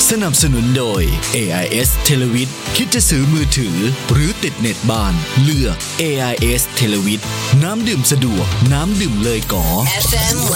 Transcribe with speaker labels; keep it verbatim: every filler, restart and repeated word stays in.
Speaker 1: สนับสนุนโดย เอ ไอ เอส Televid คิดจะซื้อมือถือหรือติดเน็ตบ้านเลือก เอ ไอ เอส Televid น้ำดื่มสะดวกน้ำดื่มเลยก๋อ เอฟ เอ็ม หนึ่ง